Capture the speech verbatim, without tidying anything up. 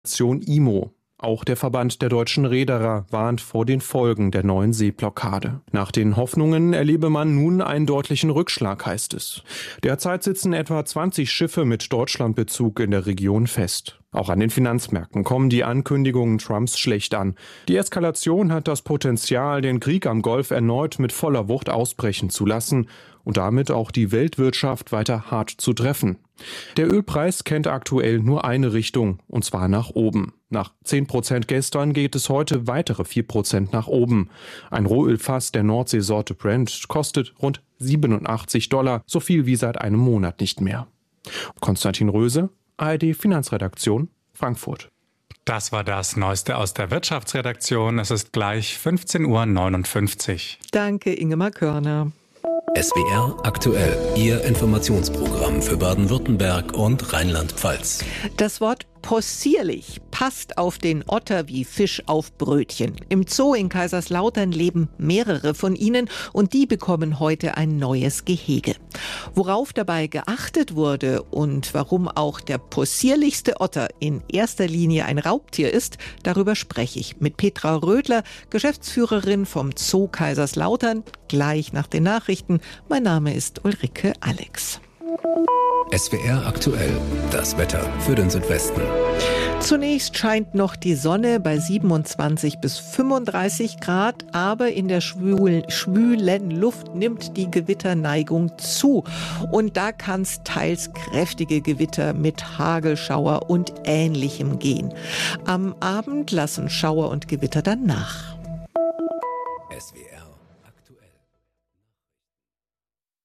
I M O. Auch der Verband der deutschen Reederer warnt vor den Folgen der neuen Seeblockade. Nach den Hoffnungen erlebe man nun einen deutlichen Rückschlag, heißt es. Derzeit sitzen etwa zwanzig Schiffe mit Deutschlandbezug in der Region fest. Auch an den Finanzmärkten kommen die Ankündigungen Trumps schlecht an. Die Eskalation hat das Potenzial, den Krieg am Golf erneut mit voller Wucht ausbrechen zu lassen und damit auch die Weltwirtschaft weiter hart zu treffen. Der Ölpreis kennt aktuell nur eine Richtung, und zwar nach oben. Nach zehn Prozent gestern geht es heute weitere vier Prozent nach oben. Ein Rohölfass der Nordseesorte Brent kostet rund siebenundachtzig Dollar, so viel wie seit einem Monat nicht mehr. Konstantin Röse, A R D Finanzredaktion, Frankfurt. Das war das Neueste aus der Wirtschaftsredaktion. Es ist gleich fünfzehn Uhr neunundfünfzig. Danke, Ingemar Körner. S W R aktuell, Ihr Informationsprogramm für Baden-Württemberg und Rheinland-Pfalz. Das Wort possierlich passt auf den Otter wie Fisch auf Brötchen. Im Zoo in Kaiserslautern leben mehrere von ihnen und die bekommen heute ein neues Gehege. Worauf dabei geachtet wurde und warum auch der possierlichste Otter in erster Linie ein Raubtier ist, darüber spreche ich mit Petra Rödler, Geschäftsführerin vom Zoo Kaiserslautern, gleich nach den Nachrichten. Mein Name ist Ulrike Alex. S W R aktuell, das Wetter für den Südwesten. Zunächst scheint noch die Sonne bei siebenundzwanzig bis fünfunddreißig Grad, aber in der schwül, schwülen Luft nimmt die Gewitterneigung zu. Und da kann es teils kräftige Gewitter mit Hagelschauer und Ähnlichem gehen. Am Abend lassen Schauer und Gewitter dann nach. S W R